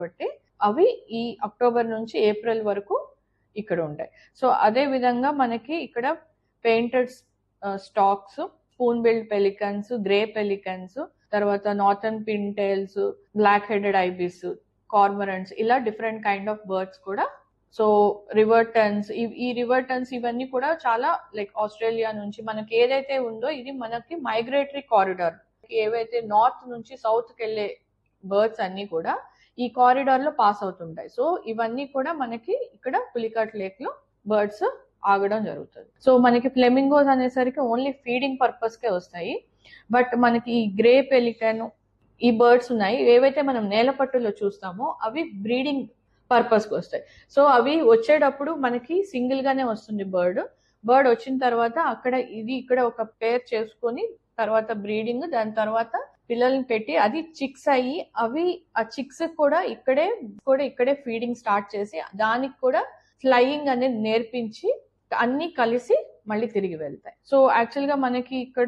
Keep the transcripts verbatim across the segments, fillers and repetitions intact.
కాబట్టి అవి ఈ అక్టోబర్ నుంచి ఏప్రిల్ వరకు ఇక్కడ ఉంటాయి. సో అదే విధంగా మనకి ఇక్కడ painted stocks, spoon build pelicans, grey pelicans, తర్వాత నార్థన్ పిన్టైల్స్, బ్లాక్ హెడెడ్ ఐబిస్, కార్మరెంట్స్, ఇలా డిఫరెంట్ కైండ్ ఆఫ్ బర్డ్స్ కూడా. సో రివర్ టర్న్స్, ఈ రివర్ టర్న్స్ ఇవన్నీ కూడా చాలా లైక్ ఆస్ట్రేలియా నుంచి మనకి ఏదైతే ఉందో ఇది మనకి మైగ్రేటరీ కారిడార్. ఏవైతే నార్త్ నుంచి సౌత్ కి వెళ్ళే బర్డ్స్ అన్ని కూడా ఈ కారిడార్ లో పాస్ అవుతుంటాయి. సో ఇవన్నీ కూడా మనకి ఇక్కడ పులికాట్ లేక్ లో బర్డ్స్ ఆగడం జరుగుతుంది. సో మనకి ఫ్లెమింగోస్ అనేసరికి ఓన్లీ ఫీడింగ్ పర్పస్ కే వస్తాయి. బట్ మనకి ఈ గ్రే పెలికన్, ఈ బర్డ్స్ ఉన్నాయి ఏవైతే మనం నేలపట్టులో చూస్తామో అవి బ్రీడింగ్ పర్పస్ కి వస్తాయి. సో అవి వచ్చేటప్పుడు మనకి సింగిల్ గానే వస్తుంది బర్డ్. బర్డ్ వచ్చిన తర్వాత అక్కడ ఇది ఇక్కడ ఒక పేర్ చేసుకొని తర్వాత బ్రీడింగ్, దాని తర్వాత పిల్లల్ని పెట్టి అది చిక్స్ అయ్యి అవి ఆ చిక్స్ కూడా ఇక్కడే కూడా ఇక్కడే ఫీడింగ్ స్టార్ట్ చేసి దానికి కూడా ఫ్లయింగ్ అనేది నేర్పించి అన్ని కలిసి మళ్ళీ తిరిగి వెళ్తాయి. సో యాక్చువల్ గా మనకి ఇక్కడ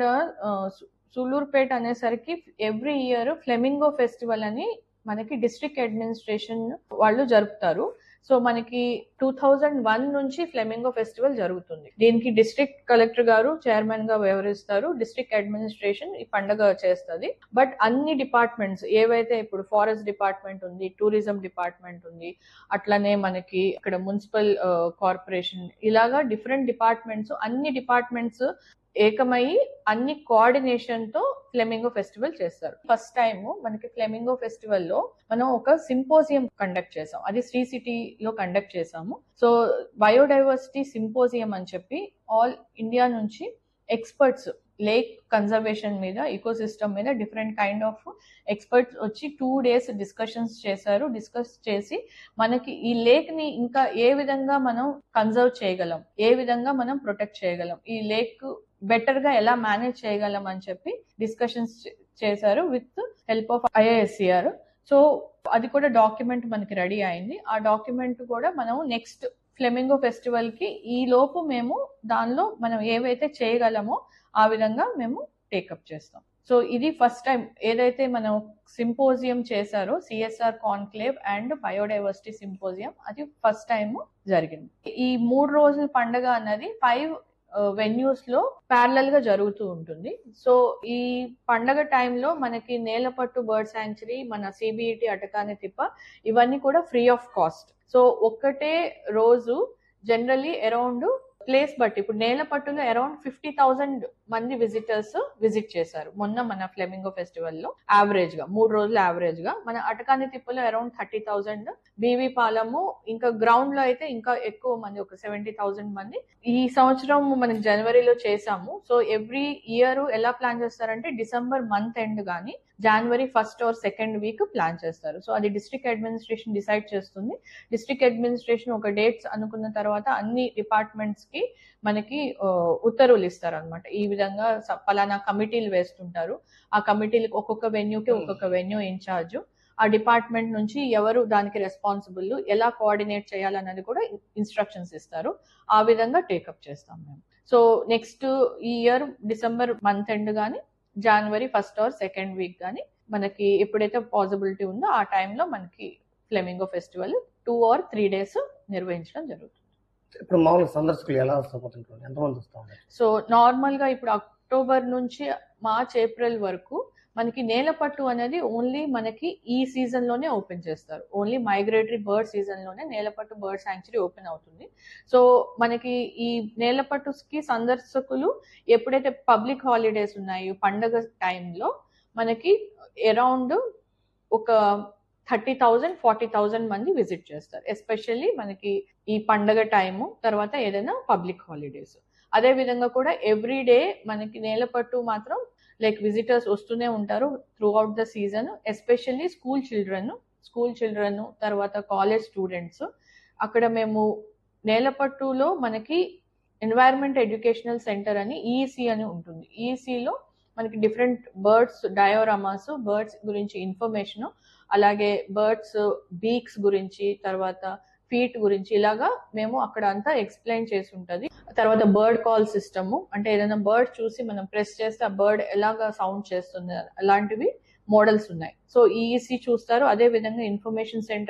సూలూరుపేట అనేసరికి ఎవ్రీ ఇయర్ ఫ్లెమింగో ఫెస్టివల్ అని మనకి డిస్ట్రిక్ట్ అడ్మినిస్ట్రేషన్ వాళ్ళు జరుపుతారు. సో మనకి టూ థౌజండ్ వన్ నుంచి ఫ్లెమింగో ఫెస్టివల్ జరుగుతుంది. దీనికి డిస్ట్రిక్ట్ కలెక్టర్ గారు చైర్మన్ గా వ్యవహరిస్తారు. డిస్ట్రిక్ట్ అడ్మినిస్ట్రేషన్ ఈ పండుగ చేస్తుంది. బట్ అన్ని డిపార్ట్మెంట్స్ ఏవైతే ఇప్పుడు ఫారెస్ట్ డిపార్ట్మెంట్ ఉంది, టూరిజం డిపార్ట్మెంట్ ఉంది, అట్లనే మనకి ఇక్కడ మున్సిపల్ కార్పొరేషన్, ఇలాగా డిఫరెంట్ డిపార్ట్మెంట్స్, అన్ని డిపార్ట్మెంట్స్ ఏకమయ్యి అన్ని కోఆర్డినేషన్ తో ఫ్లెమింగో ఫెస్టివల్ చేస్తారు. ఫస్ట్ టైం మనకి ఫ్లెమింగో ఫెస్టివల్ లో మనం ఒక సింపోజియం కండక్ట్ చేసాం. అది శ్రీ సిటీ లో కండక్ట్ చేసాము. సో బయోడైవర్సిటీ సింపోజియం అని చెప్పి ఆల్ ఇండియా నుంచి ఎక్స్పర్ట్స్ లేక్ కన్జర్వేషన్ మీద, ఈకోసిస్టమ్ మీద డిఫరెంట్ కైండ్ ఆఫ్ ఎక్స్పర్ట్స్ వచ్చి టూ డేస్ డిస్కషన్స్ చేశారు. డిస్కస్ చేసి మనకి ఈ లేక్ ని ఇంకా ఏ విధంగా మనం కన్జర్వ్ చేయగలం, ఏ విధంగా మనం ప్రొటెక్ట్ చేయగలం, ఈ లేక్ బెటర్ గా ఎలా మేనేజ్ చేయగలం అని చెప్పి డిస్కషన్స్ చేశారు with help of IISCR. So అది కూడా డాక్యుమెంట్ మనకి రెడీ అయింది. ఆ డాక్యుమెంట్ కూడా మనం నెక్స్ట్ ఫ్లెమింగో ఫెస్టివల్ కి ఈ లోపు మేము దానిలో మనం ఏవైతే చేయగలమో ఆ విధంగా మేము టేకప్ చేస్తాం. సో ఇది ఫస్ట్ టైం ఏదైతే మనం సింపోజియం చేశారో CSR conclave and biodiversity symposium, అది ఫస్ట్ టైం జరిగింది. ఈ మూడు రోజుల పండుగ అన్నది ఫైవ్ వెన్యూస్ లో ప్యారలల్ గా జరుగుతూ ఉంటుంది. సో ఈ పండగ టైంలో మనకి నేలపట్టు బర్డ్ శాంక్చురీ, మన సిబిఈటి అటకాని తిప్ప, ఇవన్నీ కూడా ఫ్రీ ఆఫ్ కాస్ట్. సో ఒక్కటే రోజు జనరల్లీ అరౌండ్ ప్లేస్ బట్టి ఇప్పుడు నేలపట్టులో అరౌండ్ ఫిఫ్టీ థౌసండ్ మంది విజిటర్స్ విజిట్ చేశారు మొన్న మన ఫ్లెమింగో ఫెస్టివల్ లో. యావరేజ్ గా మూడు రోజులు యావరేజ్ గా. మన అటకాని తిప్పలో అరౌండ్ థర్టీ థౌసండ్, బీవీ పాలము ఇంకా గ్రౌండ్ లో అయితే ఇంకా ఎక్కువ మంది, ఒక సెవెంటీ థౌసండ్ మంది ఈ సంవత్సరం మనకి జనవరిలో చేసాము. సో ఎవ్రీ ఇయర్ ఎలా ప్లాన్ చేస్తారంటే డిసెంబర్ మంత్ ఎండ్ గానీ జనవరి first are second week plan చేస్తారు. సో అది డిస్ట్రిక్ట్ అడ్మినిస్ట్రేషన్ డిసైడ్ చేస్తుంది. డిస్ట్రిక్ట్ అడ్మినిస్ట్రేషన్ ఒక డేట్స్ అనుకున్న తర్వాత అన్ని డిపార్ట్మెంట్స్ కి మనకి ఉత్తర్వులు ఇస్తారు అనమాట. ఈ విధంగా పలానా కమిటీలు వేస్తుంటారు. ఆ కమిటీలకు ఒక్కొక్క వెన్యూకి ఒక్కొక్క వెన్యూ ఇన్ఛార్జ్, ఆ డిపార్ట్మెంట్ నుంచి ఎవరు దానికి రెస్పాన్సిబుల్, ఎలా కోఆర్డినేట్ చేయాలన్నది కూడా ఇన్స్ట్రక్షన్స్ ఇస్తారు. ఆ విధంగా టేకప్ చేస్తాం మేము. సో నెక్స్ట్ ఈ ఇయర్ డిసెంబర్ మంత్ ఎండ్ గానీ జనవరి ఫస్ట్ ఆర్ సెకండ్ వీక్ గానీ మనకి ఎప్పుడైతే పాసిబిలిటీ ఉందో ఆ టైంలో మనకి flamingo festival two are three days నిర్వహించడం జరుగుతుంది. ఇప్పుడు మామూలుగా సందర్శకులు ఎలా వస్తుంటారు, ఎంతమంది వస్తారు? సో నార్మల్ గా ఇప్పుడు అక్టోబర్ నుంచి మార్చ్ ఏప్రిల్ వరకు మనకి నేలపట్టు అనేది ఓన్లీ మనకి ఈ సీజన్ లోనే ఓపెన్ చేస్తారు. ఓన్లీ మైగ్రేటరీ బర్డ్ సీజన్ లోనే నేలపట్టు బర్డ్ శాంక్చురీ ఓపెన్ అవుతుంది. సో మనకి ఈ నేలపట్టుకి సందర్శకులు ఎప్పుడైతే పబ్లిక్ హాలిడేస్ ఉన్నాయో పండగ టైంలో మనకి అరౌండ్ ఒక థర్టీ థౌజండ్ ఫార్టీ థౌజండ్ మంది విజిట్ చేస్తారు. ఎస్పెషల్లీ మనకి ఈ పండగ టైము తర్వాత ఏదైనా పబ్లిక్ హాలిడేస్. అదే విధంగా కూడా ఎవ్రీ డే మనకి నేలపట్టు మాత్రం లైక్ విజిటర్స్ వస్తూనే ఉంటారు through out the season. Especially school children school children తర్వాత కాలేజ్ స్టూడెంట్స్. అక్కడ మేము నేలపట్టులో మనకి ఎన్వైరన్మెంట్ ఎడ్యుకేషనల్ సెంటర్ అని ఈఈసి అని ఉంటుంది. ఈఈసిలో మనకి డిఫరెంట్ బర్డ్స్ డయోరామాస్, బర్డ్స్ గురించి ఇన్ఫర్మేషన్, అలాగే బర్డ్స్ బీక్స్ గురించి, తర్వాత ఫీట్ గురించి, ఇలాగా మేము అక్కడ అంతా ఎక్స్ప్లెయిన్ చేసి ఉంటుంది. తర్వాత బర్డ్ కాల్ సిస్టమ్, అంటే ఏదైనా బర్డ్ చూసి మనం ప్రెస్ చేస్తే ఆ బర్డ్ ఎలాగా సౌండ్ చేస్తుంది అలాంటివి మోడల్స్ ఉన్నాయి. సో ఈఈసి చూస్తారు. అదే విధంగా ఇన్ఫర్మేషన్ సెంటర్